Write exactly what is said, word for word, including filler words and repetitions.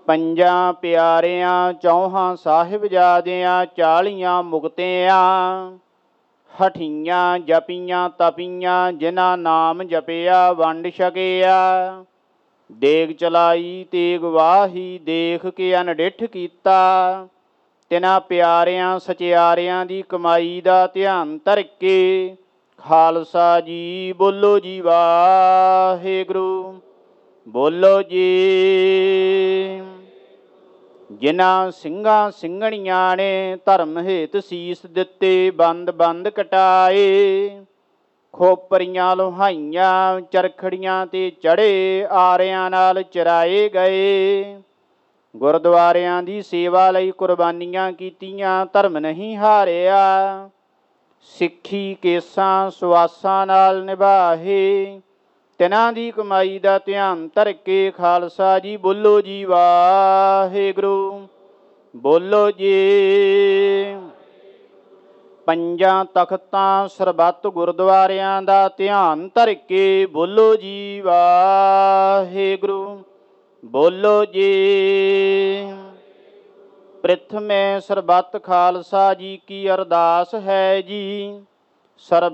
ਪੰਜਾਂ ਪਿਆਰਿਆਂ ਚੌਹਾਂ ਸਾਹਿਬਜ਼ਾਦਿਆਂ ਚਾਲੀਆਂ ਮੁਕਤਿਆਂ ਹਠੀਆਂ ਜਪੀਆਂ ਤਪੀਆਂ ਜਿਨ੍ਹਾਂ ਨਾਮ ਜਪਿਆ ਵੰਡ ਛਕਿਆ। ਦੇਗ ਚਲਾਈ ਤੇਗ ਵਾਹੀ ਦੇਖ ਕੇ ਅਨਡਿੱਠ ਕੀਤਾ। ਤਿਨਾਂ ਪਿਆਰਿਆਂ ਸਚਿਆਰਿਆਂ ਦੀ ਕਮਾਈ ਦਾ ਧਿਆਨ ਧਰ ਕੇ ਖਾਲਸਾ ਜੀ ਬੋਲੋ ਜੀ ਵਾਹਿਗੁਰੂ ਬੋਲੋ ਜੀ। ਜਿਨ੍ਹਾਂ ਸਿੰਘਾਂ ਸਿੰਘਣੀਆਂ ਨੇ ਧਰਮ ਹੇਤ ਸੀਸ ਦਿੱਤੇ ਬੰਦ ਬੰਦ ਕਟਾਏ। ਖੋਪਰੀਆਂ ਲੋਹਾਈਆਂ ਚਰਖੜੀਆਂ ਤੇ ਚੜ੍ਹੇ ਆਰਿਆਂ ਨਾਲ ਚਰਾਏ ਗਏ। ਗੁਰਦੁਆਰਿਆਂ ਦੀ ਸੇਵਾ ਲਈ ਕੁਰਬਾਨੀਆਂ ਕੀਤੀਆਂ ਧਰਮ ਨਹੀਂ ਹਾਰਿਆ। ਸਿੱਖੀ ਕੇਸਾਂ ਸੁਆਸਾਂ ਨਾਲ ਨਿਭਾਹੇ। ਤਿਨਾਂ ਦੀ ਕਮਾਈ ਦਾ ਧਿਆਨ ਧਰ ਕੇ ਖਾਲਸਾ ਜੀ ਬੋਲੋ ਜੀ ਵਾਹਿਗੁਰੂ ਬੋਲੋ ਜੀ। ਪੰਜਾਂ ਤਖਤਾਂ ਸਰਬੱਤ ਗੁਰਦੁਆਰਿਆਂ ਦਾ ਧਿਆਨ ਧਰ ਕੇ ਬੋਲੋ ਜੀ ਵਾਹਿਗੁਰੂ ਬੋਲੋ ਜੀ। ਪ੍ਰਥਮੇ ਸਰਬੱਤ ਖਾਲਸਾ ਜੀ ਕੀ ਅਰਦਾਸ ਹੈ ਜੀ। ਸਰਬ